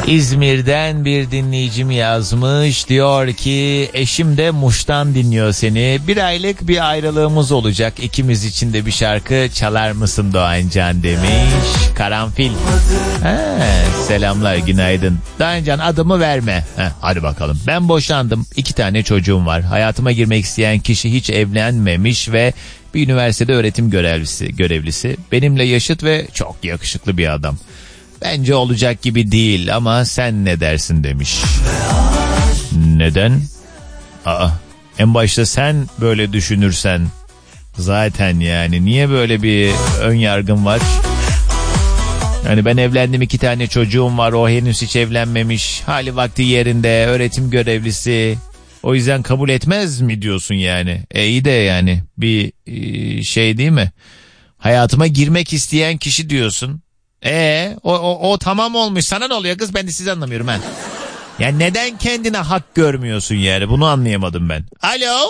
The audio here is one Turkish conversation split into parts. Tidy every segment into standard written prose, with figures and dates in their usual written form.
İzmir'den bir dinleyicim yazmış. Diyor ki eşim de Muş'tan dinliyor seni. Bir aylık bir ayrılığımız olacak. İkimiz için de bir şarkı çalar mısın Doğancan demiş. Karanfil. Selamlar, günaydın. Doğancan, adımı verme. Hadi bakalım. Ben boşandım. 2 tane çocuğum var. Hayatıma girmek isteyen kişi hiç evlenmemiş ve bir üniversitede öğretim görevlisi. Benimle yaşıt ve çok yakışıklı bir adam. Bence olacak gibi değil ama sen ne dersin demiş. Neden? En başta sen böyle düşünürsen zaten yani niye böyle bir ön yargın var? Yani ben evlendim, 2 tane çocuğum var, o henüz hiç evlenmemiş, hali vakti yerinde, öğretim görevlisi, o yüzden kabul etmez mi diyorsun yani? İyi de yani bir şey değil mi? Hayatıma girmek isteyen kişi diyorsun. O tamam olmuş, sana ne oluyor kız, ben de sizi anlamıyorum ben. Yani neden kendine hak görmüyorsun yani, bunu anlayamadım ben. Alo.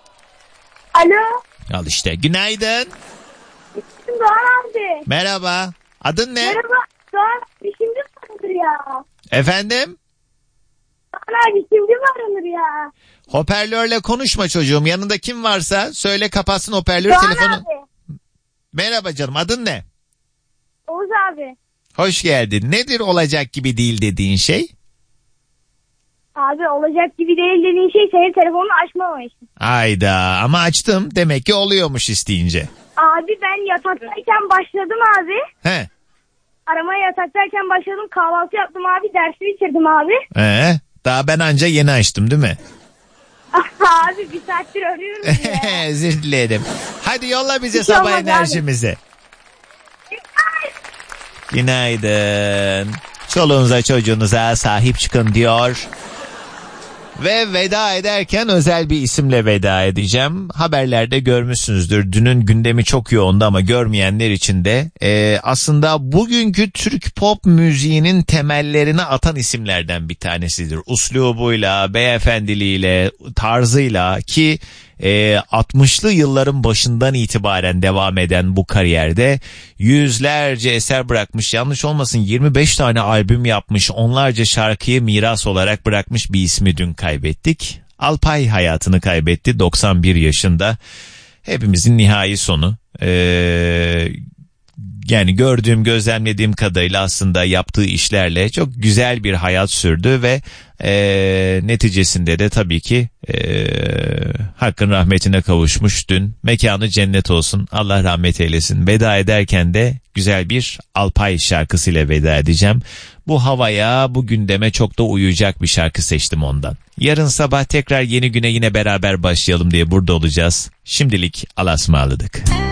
Al işte, günaydın. Doğan abi. Merhaba. Adın ne? Merhaba Doğan abi, şimdi varınır ya. Efendim? Doğan abi, şimdi varınır ya. Hoparlörle konuşma çocuğum, yanında kim varsa söyle kapatsın hoparlörü, Doğan telefonu. abi. Merhaba canım, adın ne? Oğuz abi. Hoş geldin. Nedir olacak gibi değil dediğin şey? Abi olacak gibi değil dediğin şey senin telefonunu açmamışsın. Ayda, ama açtım, demek ki oluyormuş isteyince. Abi ben yataktayken başladım abi. He. Aramaya yataktayken başladım, kahvaltı yaptım abi, dersi bitirdim abi. Daha ben anca yeni açtım değil mi? Abi bir saattir arıyorum ya. Özür dilerim. Hadi yolla bize Hiç sabah olmaz enerjimizi. Günaydın. Çoluğunuza çocuğunuza sahip çıkın diyor. Ve veda ederken özel bir isimle veda edeceğim. Haberlerde görmüşsünüzdür. Dünün gündemi çok yoğundu ama görmeyenler için de aslında bugünkü Türk pop müziğinin temellerini atan isimlerden bir tanesidir. Uslubuyla, beyefendiliğiyle, tarzıyla ki 60'lı yılların başından itibaren devam eden bu kariyerde yüzlerce eser bırakmış. Yanlış olmasın, 25 tane albüm yapmış, onlarca şarkıyı miras olarak bırakmış bir ismi dün kaybettik. Alpay hayatını kaybetti 91 yaşında. Hepimizin nihai sonu. Yani gördüğüm, gözlemlediğim kadarıyla aslında yaptığı işlerle çok güzel bir hayat sürdü ve neticesinde de tabii ki hakkın rahmetine kavuşmuş dün. Mekanı cennet olsun, Allah rahmet eylesin. Veda ederken de güzel bir Alpay şarkısıyla veda edeceğim. Bu havaya, bu gündeme çok da uyacak bir şarkı seçtim ondan. Yarın sabah tekrar yeni güne yine beraber başlayalım diye burada olacağız. Şimdilik Allah'a ısmarladık.